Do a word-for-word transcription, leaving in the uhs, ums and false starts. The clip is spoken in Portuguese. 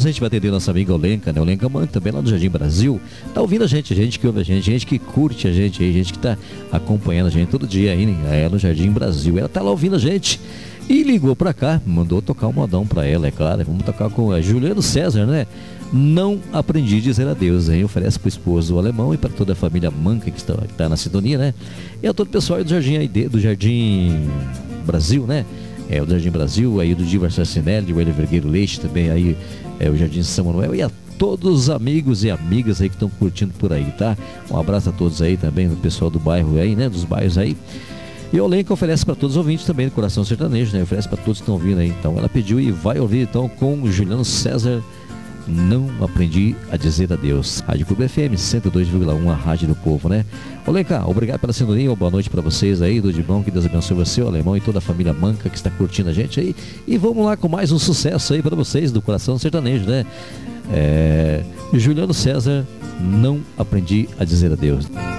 a gente vai atender nossa amiga Olenka, né? Olenka Mãe, também lá do Jardim Brasil. Tá ouvindo a gente, gente que ouve a gente, gente que curte a gente aí, gente que tá acompanhando a gente todo dia aí, né? No Jardim Brasil. Ela tá lá ouvindo a gente. E ligou pra cá, mandou tocar um modão pra ela, é claro. Vamos tocar com a Juliano César, né? Não aprendi a dizer adeus, hein? Oferece pro esposo o alemão e para toda a família Manca que está, que está na sintonia, né? E a todo o pessoal aí do Jardim, aí, do Jardim Brasil, né? É, o Jardim Brasil, aí do Diva Sarcinelli, o Hélio Vergueiro Leite também, aí é o Jardim São Manuel e a todos os amigos e amigas aí que estão curtindo por aí, tá? Um abraço a todos aí também, do pessoal do bairro aí, né? Dos bairros aí. E a Olenka oferece para todos os ouvintes também do Coração Sertanejo, né? Oferece para todos que estão ouvindo aí. Então ela pediu e vai ouvir então com o Juliano César. Não aprendi a dizer adeus. Rádio Clube F M cento e dois vírgula um, a rádio do povo, né? Olenka, obrigado pela sintonia, boa noite para vocês aí, do de bom, que Deus abençoe você, o alemão e toda a família Manca que está curtindo a gente aí. E vamos lá com mais um sucesso aí para vocês do Coração Sertanejo, né? É... Juliano César, não aprendi a dizer adeus.